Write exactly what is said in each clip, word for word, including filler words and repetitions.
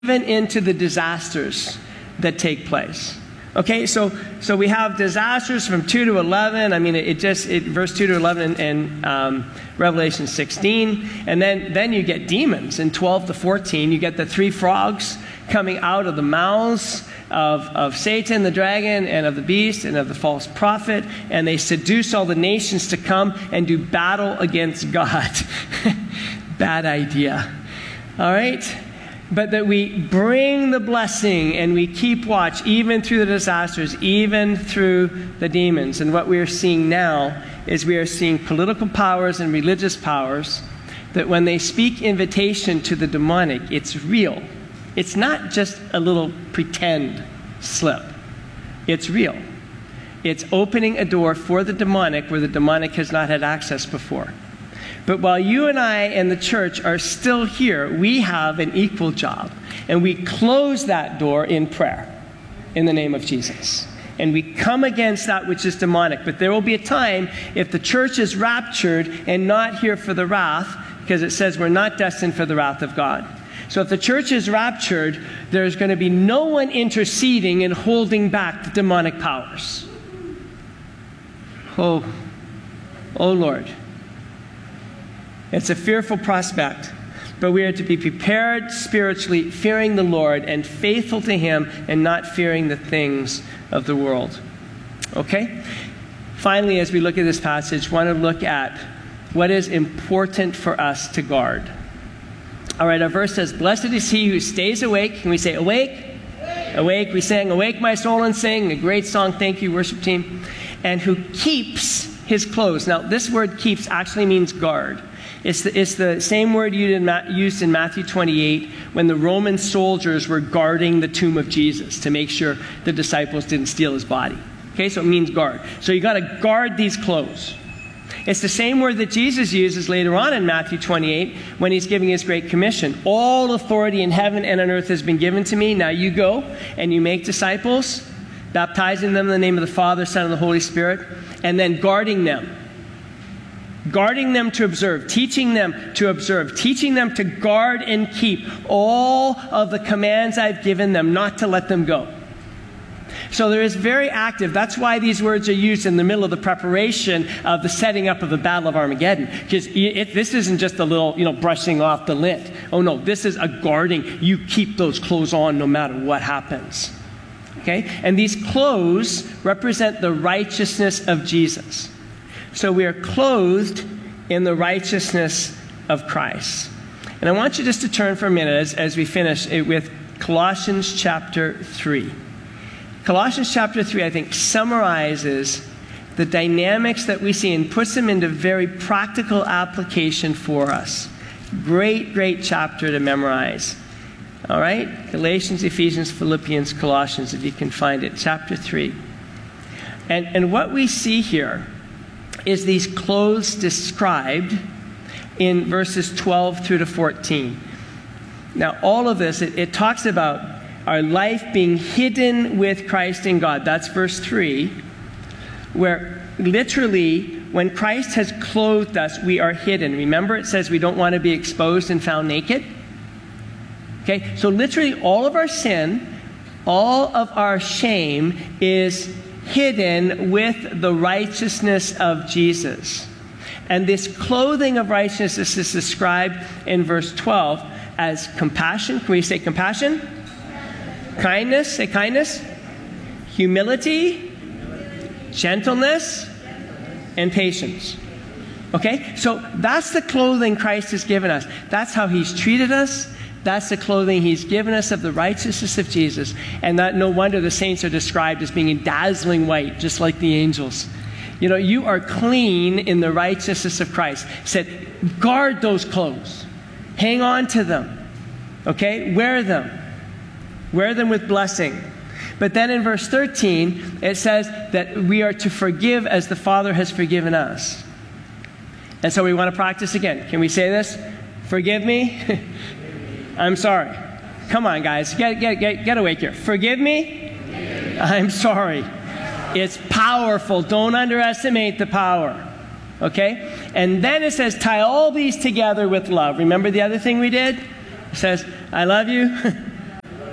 even into the disasters that take place. Okay, so so we have disasters from two to eleven. I mean, it, it just, it, verse two to eleven in um, Revelation sixteen. And then, then you get demons in twelve to fourteen. You get the three frogs coming out of the mouths of, of Satan, the dragon, and of the beast, and of the false prophet. And they seduce all the nations to come and do battle against God. Bad idea. All right? But that we bring the blessing and we keep watch even through the disasters, even through the demons. And what we are seeing now is we are seeing political powers and religious powers that when they speak invitation to the demonic, it's real. It's not just a little pretend slip. It's real. It's opening a door for the demonic where the demonic has not had access before. But while you and I and the church are still here, we have an equal job. And we close that door in prayer in the name of Jesus. And we come against that which is demonic. But there will be a time if the church is raptured and not here for the wrath, because it says we're not destined for the wrath of God. So if the church is raptured, there's going to be no one interceding and holding back the demonic powers. Oh, oh Lord. It's a fearful prospect, but we are to be prepared spiritually, fearing the Lord and faithful to Him and not fearing the things of the world. Okay? Finally, as we look at this passage, I want to look at what is important for us to guard. All right, our verse says, "Blessed is he who stays awake." Can we say awake? Awake. Awake. We sang, "Awake my soul and sing." A great song. Thank you, worship team. "And who keeps his clothes." Now, this word keeps actually means guard. It's the, it's the same word used in Matthew twenty-eight when the Roman soldiers were guarding the tomb of Jesus to make sure the disciples didn't steal his body. Okay, so it means guard. So you got to guard these clothes. It's the same word that Jesus uses later on in Matthew twenty-eight when he's giving his great commission. "All authority in heaven and on earth has been given to me. Now you go and you make disciples, baptizing them in the name of the Father, Son, and the Holy Spirit, and then guarding them. Guarding them to observe, teaching them to observe, teaching them to guard and keep all of the commands I've given them, not to let them go." So there is very active. That's why these words are used in the middle of the preparation of the setting up of the Battle of Armageddon. Because this isn't just a little, you know, brushing off the lint. Oh no, this is a guarding. You keep those clothes on no matter what happens. Okay? And these clothes represent the righteousness of Jesus. So we are clothed in the righteousness of Christ. And I want you just to turn for a minute as, as we finish it with Colossians chapter three. Colossians chapter three, I think, summarizes the dynamics that we see and puts them into very practical application for us. Great, great chapter to memorize. All right? Galatians, Ephesians, Philippians, Colossians, if you can find it. Chapter three. And, and what we see here is these clothes described in verses twelve through to fourteen. Now, all of this, it, it talks about our life being hidden with Christ in God. That's verse three, where literally, when Christ has clothed us, we are hidden. Remember, it says we don't want to be exposed and found naked. Okay, so literally all of our sin, all of our shame is hidden with the righteousness of Jesus. And this clothing of righteousness is described in verse twelve as compassion. Can we say compassion? Kindness. Say kindness. Humility. Gentleness. And patience. Okay? So that's the clothing Christ has given us. That's how He's treated us. That's the clothing He's given us of the righteousness of Jesus. And that no wonder the saints are described as being in dazzling white, just like the angels. You know, you are clean in the righteousness of Christ. He said, guard those clothes. Hang on to them. Okay? Wear them. Wear them with blessing. But then in verse thirteen, it says that we are to forgive as the Father has forgiven us. And so we want to practice again. Can we say this? Forgive me. I'm sorry. Come on, guys. Get, get, get, get awake here. Forgive me. I'm sorry. It's powerful. Don't underestimate the power. Okay? And then it says, tie all these together with love. Remember the other thing we did? It says, I love you.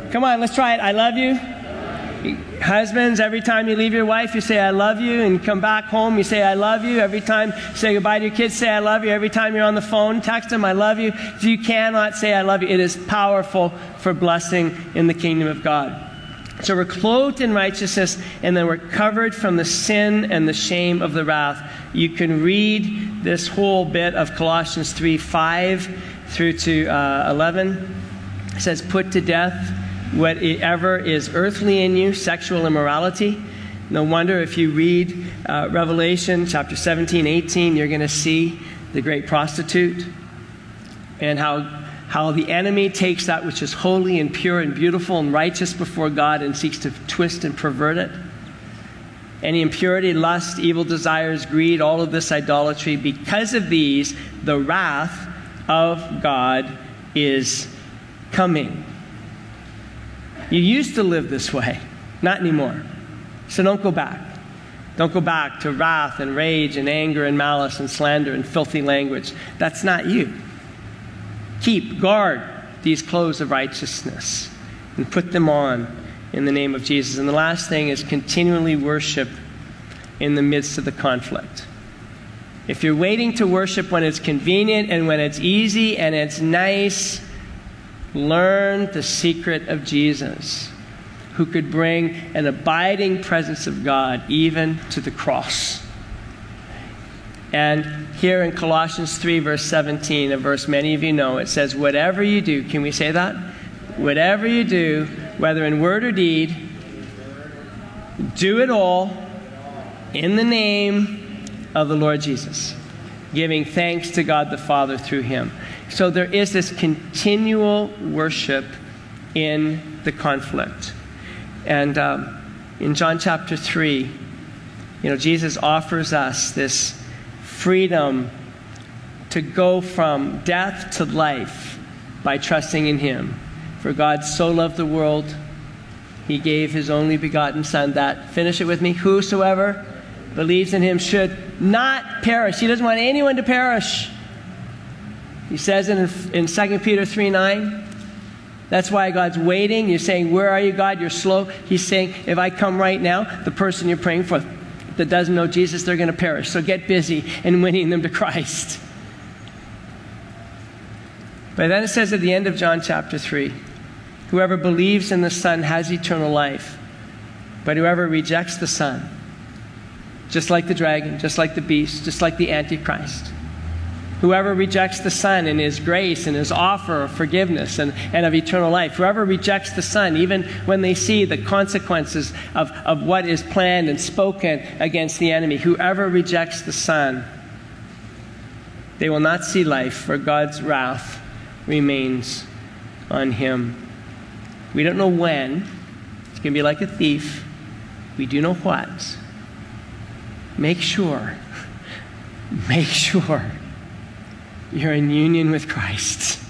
Come on, let's try it. I love you. Husbands, every time you leave your wife, you say, I love you, and come back home, you say, I love you. Every time you say goodbye to your kids, say, I love you. Every time you're on the phone, text them, I love you. You cannot say, I love you. It is powerful for blessing in the kingdom of God. So we're clothed in righteousness, and then we're covered from the sin and the shame of the wrath. You can read this whole bit of Colossians three, five through to uh, eleven. It says, put to death whatever is earthly in you, sexual immorality. No wonder if you read uh, Revelation chapter seventeen, eighteen, you're going to see the great prostitute and how, how the enemy takes that which is holy and pure and beautiful and righteous before God and seeks to twist and pervert it. Any impurity, lust, evil desires, greed, all of this idolatry. Because of these, the wrath of God is coming. You used to live this way, not anymore. So don't go back. Don't go back to wrath and rage and anger and malice and slander and filthy language. That's not you. Keep, guard these clothes of righteousness and put them on in the name of Jesus. And the last thing is continually worship in the midst of the conflict. If you're waiting to worship when it's convenient and when it's easy and it's nice, learn the secret of Jesus, who could bring an abiding presence of God even to the cross. And here in Colossians three, verse seventeen, a verse many of you know, it says, whatever you do, can we say that? Whatever you do, whether in word or deed, do it all in the name of the Lord Jesus, giving thanks to God the Father through him. So there is this continual worship in the conflict. And um, in John chapter three, you know, Jesus offers us this freedom to go from death to life by trusting in him. For God so loved the world, he gave his only begotten Son, that, finish it with me, whosoever believes in him should not perish. He doesn't want anyone to perish. He says it in, in Second Peter three nine. That's why God's waiting. You're saying, where are you, God? You're slow. He's saying, if I come right now, the person you're praying for that doesn't know Jesus, they're going to perish. So get busy in winning them to Christ. But then it says at the end of John chapter three, whoever believes in the Son has eternal life. But whoever rejects the Son, just like the dragon, just like the beast, just like the Antichrist, whoever rejects the Son and his grace and his offer of forgiveness and, and of eternal life, whoever rejects the Son, even when they see the consequences of, of what is planned and spoken against the enemy, whoever rejects the Son, they will not see life, for God's wrath remains on him. We don't know when. It's going to be like a thief. We do know what. Make sure, make sure you're in union with Christ.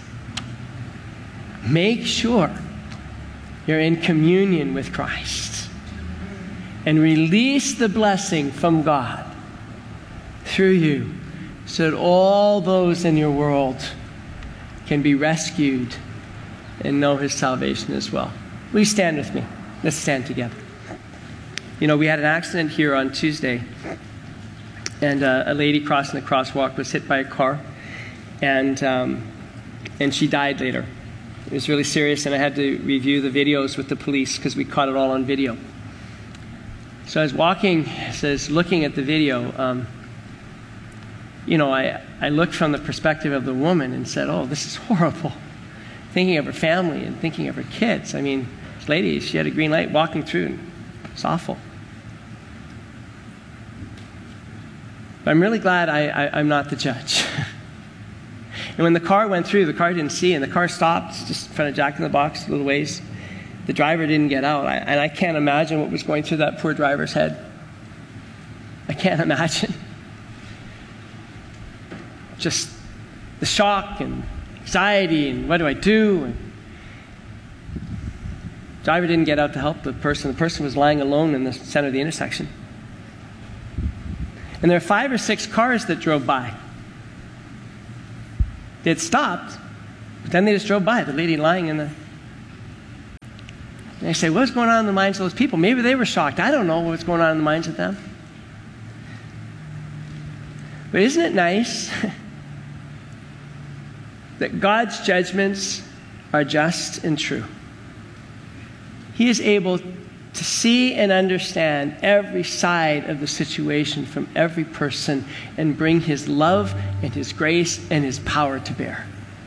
Make sure you're in communion with Christ. And release the blessing from God through you so that all those in your world can be rescued and know his salvation as well. Will you stand with me? Let's stand together. You know, we had an accident here on Tuesday, and uh, a lady crossing the crosswalk was hit by a car, and um, and she died later. It was really serious, and I had to review the videos with the police because we caught it all on video. So I was walking, says looking at the video, um, you know, I, I looked from the perspective of the woman and said, oh, this is horrible. Thinking of her family and thinking of her kids. I mean, this lady, she had a green light walking through, and it's awful. But I'm really glad I, I, I'm not the judge. And when the car went through, the car didn't see, and the car stopped just in front of Jack in the Box a little ways. The driver didn't get out, I, and I can't imagine what was going through that poor driver's head. I can't imagine. Just the shock and anxiety, and what do I do? And the driver didn't get out to help the person. The person was lying alone in the center of the intersection. And there were five or six cars that drove by. They had stopped, but then they just drove by, the lady lying in the... And I say, what's going on in the minds of those people? Maybe they were shocked. I don't know what's going on in the minds of them. But isn't it nice that God's judgments are just and true? He is able to see and understand every side of the situation from every person and bring his love and his grace and his power to bear.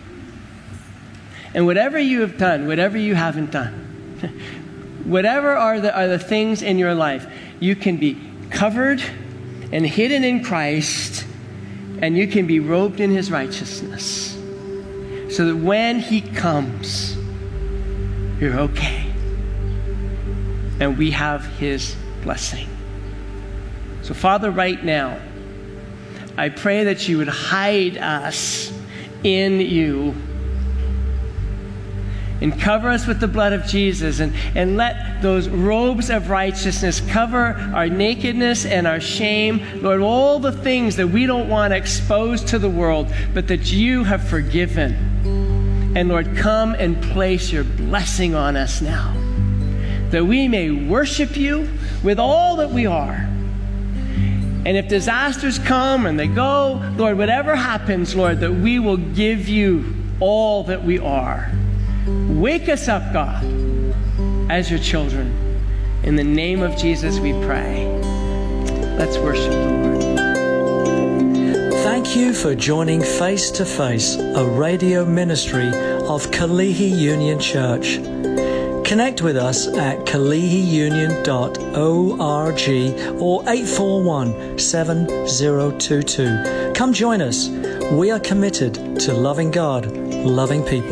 And whatever you have done, whatever you haven't done, whatever are the, are the things in your life, you can be covered and hidden in Christ, and you can be robed in his righteousness, so that when he comes, you're okay. And we have his blessing. So, Father, right now, I pray that you would hide us in you and cover us with the blood of Jesus, and, and let those robes of righteousness cover our nakedness and our shame. Lord, all the things that we don't want exposed to the world, but that you have forgiven. And Lord, come and place your blessing on us now, that we may worship you with all that we are. And if disasters come and they go, Lord, whatever happens, Lord, that we will give you all that we are. Wake us up, God, as your children. In the name of Jesus we pray. Let's worship the Lord. Thank you for joining Face to Face, a radio ministry of Kalihi Union Church. Connect with us at kalihi union dot org or eight four one, seven zero two two. Come join us. We are committed to loving God, loving people.